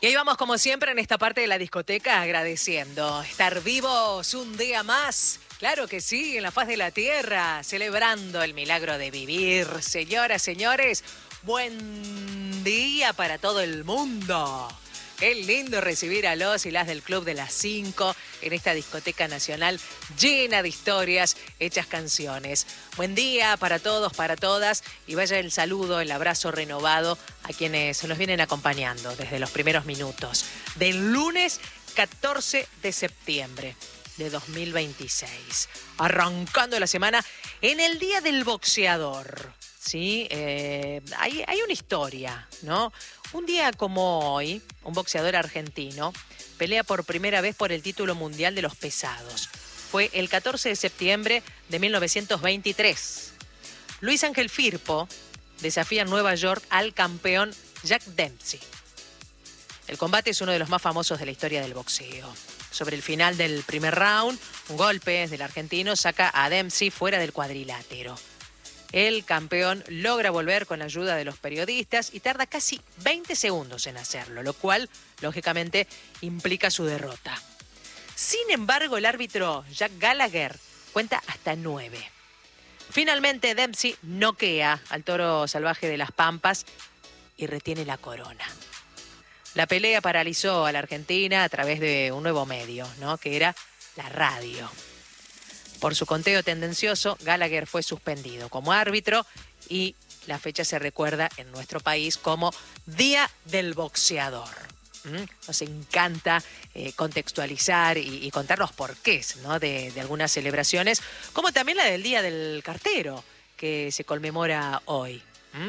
Y ahí vamos como siempre en esta parte de la discoteca agradeciendo estar vivos un día más. Claro que sí, en la faz de la tierra, celebrando el milagro de vivir. Señoras, señores, buen día para todo el mundo. Qué lindo recibir a los y las del Club de las 5 en esta discoteca nacional llena de historias, hechas canciones. Buen día para todos, para todas, y vaya el saludo, el abrazo renovado a quienes nos vienen acompañando desde los primeros minutos del lunes 14 de septiembre de 2026. Arrancando la semana en el Día del Boxeador. Sí, hay una historia, ¿no? Un día como hoy, un boxeador argentino pelea por primera vez por el título mundial de los pesados. Fue el 14 de septiembre de 1923. Luis Ángel Firpo desafía en Nueva York al campeón Jack Dempsey. El combate es uno de los más famosos de la historia del boxeo. Sobre el final del primer round, un golpe del argentino saca a Dempsey fuera del cuadrilátero. El campeón logra volver con la ayuda de los periodistas y tarda casi 20 segundos en hacerlo, lo cual, lógicamente, implica su derrota. Sin embargo, el árbitro Jack Gallagher cuenta hasta 9. Finalmente, Dempsey noquea al toro salvaje de las Pampas y retiene la corona. La pelea paralizó a la Argentina a través de un nuevo medio, ¿no? Que era la radio. Por su conteo tendencioso, Gallagher fue suspendido como árbitro y la fecha se recuerda en nuestro país como Día del Boxeador. Nos encanta contextualizar y contar los porqués, ¿no? de algunas celebraciones, como también la del Día del Cartero, que se conmemora hoy.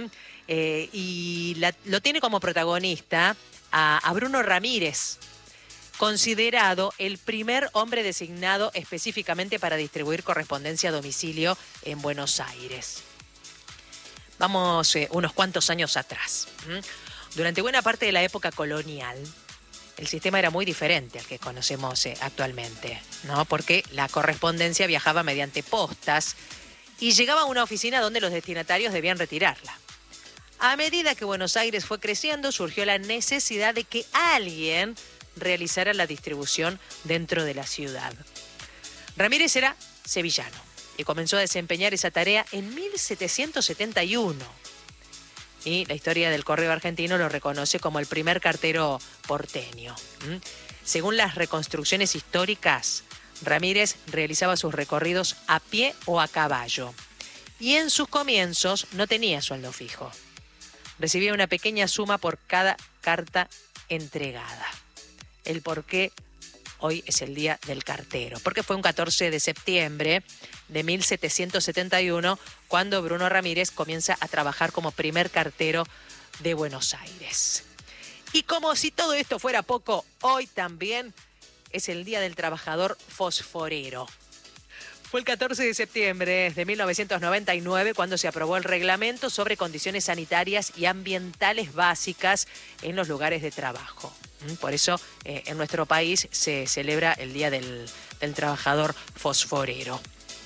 Lo tiene como protagonista a Bruno Ramírez, considerado el primer hombre designado específicamente para distribuir correspondencia a domicilio en Buenos Aires. Vamos unos cuantos años atrás. Durante buena parte de la época colonial, el sistema era muy diferente al que conocemos actualmente, ¿no? Porque la correspondencia viajaba mediante postas y llegaba a una oficina donde los destinatarios debían retirarla. A medida que Buenos Aires fue creciendo, surgió la necesidad de que alguien realizara la distribución dentro de la ciudad. Ramírez era sevillano y comenzó a desempeñar esa tarea en 1771. Y la historia del correo argentino lo reconoce como el primer cartero porteño. Según las reconstrucciones históricas, Ramírez realizaba sus recorridos a pie o a caballo. Y en sus comienzos no tenía sueldo fijo. Recibía una pequeña suma por cada carta entregada. El por qué hoy es el Día del Cartero. Porque fue un 14 de septiembre de 1771 cuando Bruno Ramírez comienza a trabajar como primer cartero de Buenos Aires. Y como si todo esto fuera poco, hoy también es el Día del Trabajador Fosforero. Fue el 14 de septiembre de 1999 cuando se aprobó el reglamento sobre condiciones sanitarias y ambientales básicas en los lugares de trabajo. Por eso en nuestro país se celebra el Día del Trabajador Fosforero.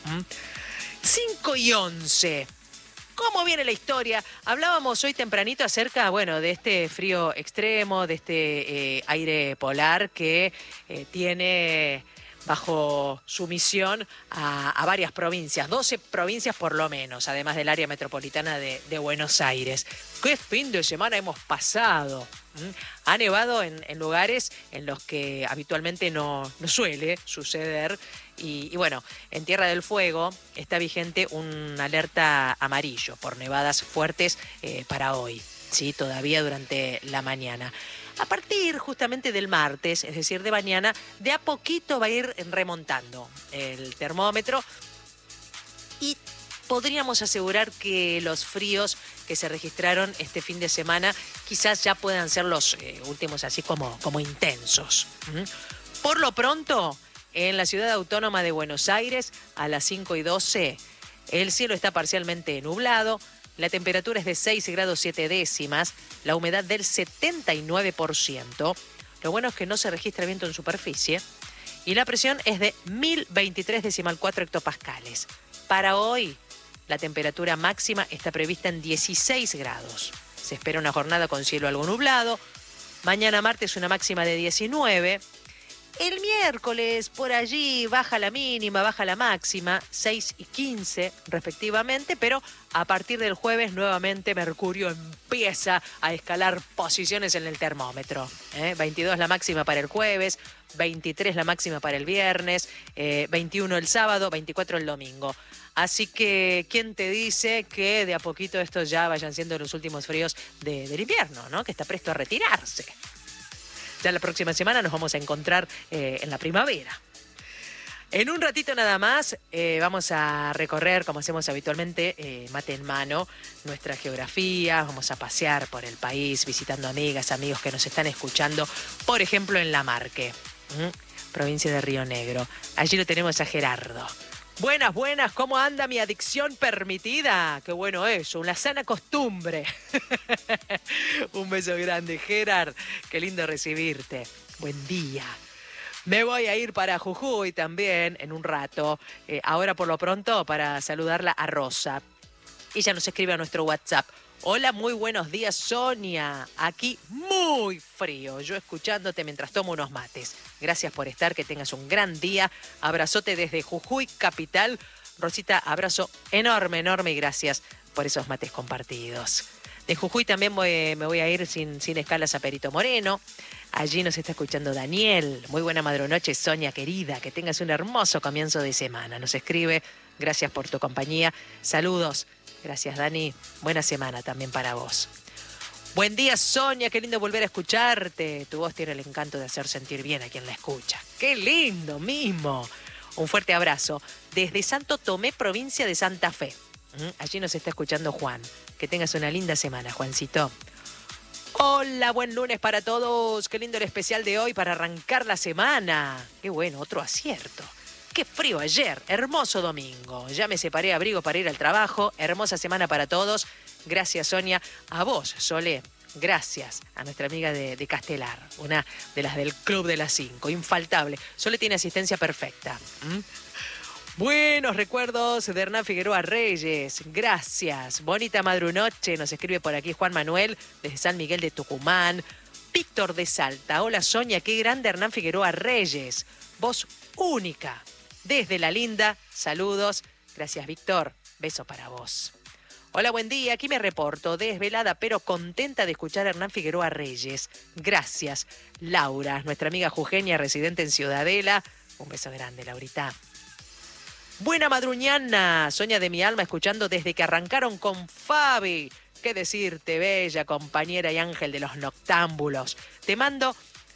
5:11. ¿Cómo viene la historia? Hablábamos hoy tempranito acerca, de este frío extremo, de este aire polar que tiene bajo su misión a varias provincias, 12 provincias por lo menos, además del área metropolitana de Buenos Aires. ¿Qué fin de semana hemos pasado? Ha nevado en lugares en los que habitualmente no suele suceder. Y en Tierra del Fuego está vigente un alerta amarillo por nevadas fuertes para hoy, ¿sí? Todavía durante la mañana. A partir justamente del martes, es decir, de mañana, de a poquito va a ir remontando el termómetro y podríamos asegurar que los fríos que se registraron este fin de semana quizás ya puedan ser los últimos así como intensos. Por lo pronto, en la ciudad autónoma de Buenos Aires, a las 5:12, el cielo está parcialmente nublado. La temperatura es de 6 grados 7 décimas, la humedad del 79%. Lo bueno es que no se registra viento en superficie. Y la presión es de 1023,4 hectopascales. Para hoy, la temperatura máxima está prevista en 16 grados. Se espera una jornada con cielo algo nublado, Mañana martes una máxima de 19. El miércoles por allí baja la mínima, baja la máxima, 6 y 15 respectivamente, pero a partir del jueves nuevamente Mercurio empieza a escalar posiciones en el termómetro. 22 la máxima para el jueves, 23 la máxima para el viernes, 21 el sábado, 24 el domingo. Así que, ¿quién te dice que de a poquito estos ya vayan siendo los últimos fríos del invierno, ¿no? Que está presto a retirarse. Ya la próxima semana nos vamos a encontrar en la primavera. En un ratito nada más vamos a recorrer, como hacemos habitualmente, mate en mano, nuestra geografía. Vamos a pasear por el país visitando amigas, amigos que nos están escuchando, por ejemplo en Lamarque, provincia de Río Negro. Allí lo tenemos a Gerardo. Buenas, buenas, ¿cómo anda mi adicción permitida? Qué bueno eso, una sana costumbre. Un beso grande, Gerard, qué lindo recibirte. Buen día. Me voy a ir para Jujuy también en un rato. Ahora por lo pronto para saludarla a Rosa. Ella nos escribe a nuestro WhatsApp. Hola, muy buenos días, Sonia. Aquí muy frío. Yo escuchándote mientras tomo unos mates. Gracias por estar, que tengas un gran día. Abrazote desde Jujuy, capital. Rosita, abrazo enorme, enorme y gracias por esos mates compartidos. De Jujuy también me voy a ir sin escalas a Perito Moreno. Allí nos está escuchando Daniel. Muy buena madrunoche, Sonia querida. Que tengas un hermoso comienzo de semana. Nos escribe, gracias por tu compañía. Saludos. Gracias, Dani. Buena semana también para vos. Buen día, Sonia. Qué lindo volver a escucharte. Tu voz tiene el encanto de hacer sentir bien a quien la escucha. ¡Qué lindo mismo! Un fuerte abrazo desde Santo Tomé, provincia de Santa Fe. Allí nos está escuchando Juan. Que tengas una linda semana, Juancito. Hola, buen lunes para todos. Qué lindo el especial de hoy para arrancar la semana. Qué bueno, otro acierto. Qué frío ayer, hermoso domingo. Ya me separé abrigo para ir al trabajo. Hermosa semana para todos. Gracias, Sonia. A vos, Solé. Gracias a nuestra amiga de Castelar, una de las del Club de las 5. Infaltable. Solé tiene asistencia perfecta. Buenos recuerdos de Hernán Figueroa Reyes. Gracias. Bonita madrunoche. Nos escribe por aquí Juan Manuel desde San Miguel de Tucumán. Víctor de Salta. Hola, Sonia. Qué grande Hernán Figueroa Reyes. Voz única. Desde La Linda, saludos. Gracias, Víctor. Beso para vos. Hola, buen día. Aquí me reporto, desvelada pero contenta de escuchar a Hernán Figueroa Reyes. Gracias, Laura, nuestra amiga jujeña residente en Ciudadela. Un beso grande, Laurita. Buena madruñana, Sonia de mi alma, escuchando desde que arrancaron con Fabi. Qué decirte, bella compañera y ángel de los noctámbulos. Te mando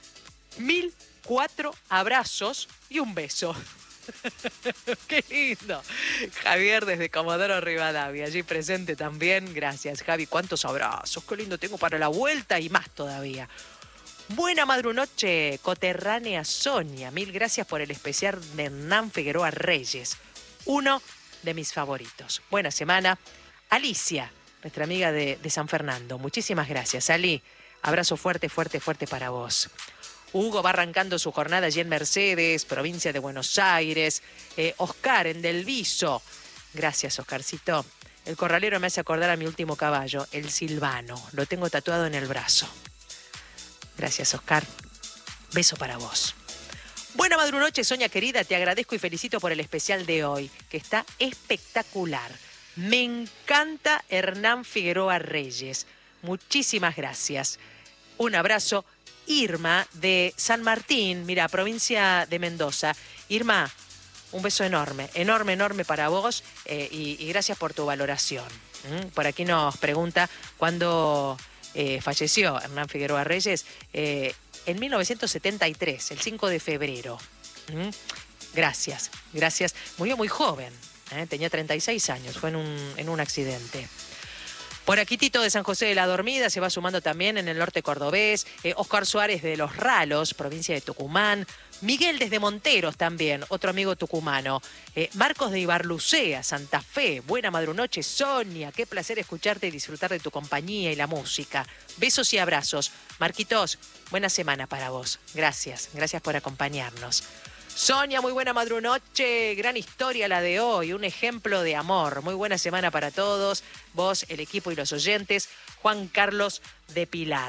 1004 abrazos y un beso. ¡Qué lindo! Javier desde Comodoro Rivadavia, allí presente también. Gracias, Javi. ¿Cuántos abrazos? ¡Qué lindo tengo para la vuelta y más todavía! Buena madrunoche, coterránea Sonia. Mil gracias por el especial de Hernán Figueroa Reyes. Uno de mis favoritos. Buena semana. Alicia, nuestra amiga de San Fernando. Muchísimas gracias, Ali. Abrazo fuerte, fuerte, fuerte para vos. Hugo va arrancando su jornada allí en Mercedes, provincia de Buenos Aires. Oscar en Del Viso. Gracias, Oscarcito. El corralero me hace acordar a mi último caballo, el Silvano. Lo tengo tatuado en el brazo. Gracias, Oscar. Beso para vos. Buena madrunoche, Sonia querida. Te agradezco y felicito por el especial de hoy, que está espectacular. Me encanta Hernán Figueroa Reyes. Muchísimas gracias. Un abrazo. Irma de San Martín, mira, provincia de Mendoza. Irma, un beso enorme, enorme, enorme para vos y gracias por tu valoración. Por aquí nos pregunta cuándo falleció Hernán Figueroa Reyes. En 1973, el 5 de febrero. Gracias, gracias. Murió muy joven, tenía 36 años, fue en un accidente. Por aquí Tito de San José de la Dormida se va sumando también en el norte cordobés. Oscar Suárez de Los Ralos, provincia de Tucumán. Miguel desde Monteros también, otro amigo tucumano. Marcos de Ibarlucea, Santa Fe. Buena madrunoche, Sonia. Qué placer escucharte y disfrutar de tu compañía y la música. Besos y abrazos. Marquitos, buena semana para vos. Gracias, gracias por acompañarnos. Sonia, muy buena madrunoche, gran historia la de hoy, un ejemplo de amor. Muy buena semana para todos, vos, el equipo y los oyentes. Juan Carlos de Pilar.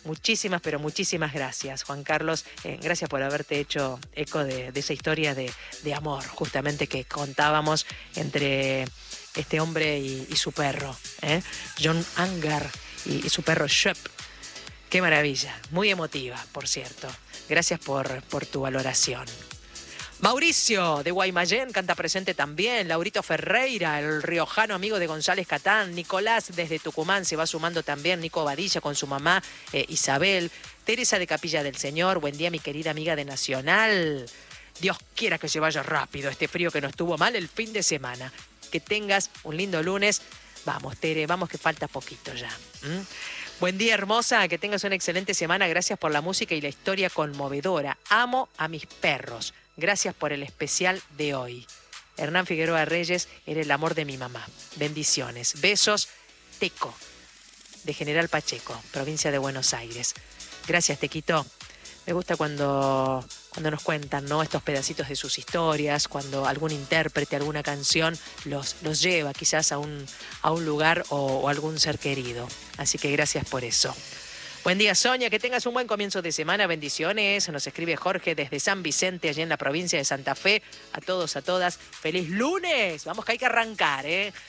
Muchísimas, pero muchísimas gracias, Juan Carlos. Gracias por haberte hecho eco de esa historia de amor, justamente que contábamos entre este hombre y su perro, John Angar y su perro Shep. Qué maravilla, muy emotiva, por cierto. Gracias por tu valoración. Mauricio de Guaymallén canta presente también. Laurito Ferreira, el riojano amigo de González Catán. Nicolás desde Tucumán se va sumando también. Nico Badilla con su mamá Isabel. Teresa de Capilla del Señor. Buen día, mi querida amiga de Nacional. Dios quiera que se vaya rápido este frío que nos tuvo mal el fin de semana. Que tengas un lindo lunes. Vamos, Tere, vamos que falta poquito ya. Buen día, hermosa, que tengas una excelente semana. Gracias por la música y la historia conmovedora. Amo a mis perros. Gracias por el especial de hoy. Hernán Figueroa Reyes, era el amor de mi mamá. Bendiciones. Besos, Teco, de General Pacheco, provincia de Buenos Aires. Gracias, Tequito. Me gusta cuando nos cuentan, ¿no?, estos pedacitos de sus historias, cuando algún intérprete, alguna canción los lleva quizás a un lugar o algún ser querido. Así que gracias por eso. Buen día, Sonia, que tengas un buen comienzo de semana, bendiciones. Nos escribe Jorge desde San Vicente, allí en la provincia de Santa Fe. A todos, a todas, ¡feliz lunes! Vamos que hay que arrancar,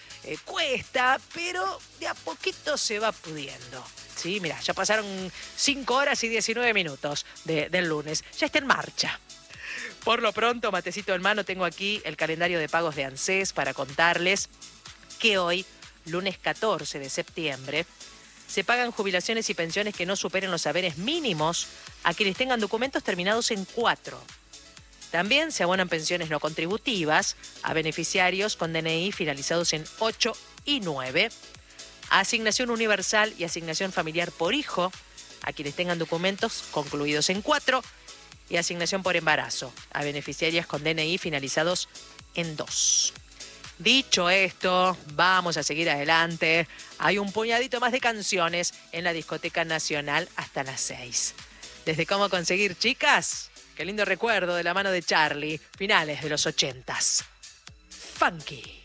cuesta, pero de a poquito se va pudiendo. Sí, mira, ya pasaron 5 horas y 19 minutos del lunes. Ya está en marcha. Por lo pronto, matecito en mano, tengo aquí el calendario de pagos de ANSES para contarles que hoy, lunes 14 de septiembre, se pagan jubilaciones y pensiones que no superen los haberes mínimos a quienes tengan documentos terminados en 4. También se abonan pensiones no contributivas a beneficiarios con DNI finalizados en 8 y 9. Asignación universal y asignación familiar por hijo a quienes tengan documentos concluidos en 4. Y asignación por embarazo a beneficiarias con DNI finalizados en 2. Dicho esto, vamos a seguir adelante. Hay un puñadito más de canciones en la Discoteca Nacional hasta las 6. Desde cómo conseguir chicas, qué lindo recuerdo de la mano de Charlie, finales de los 80s. Funky.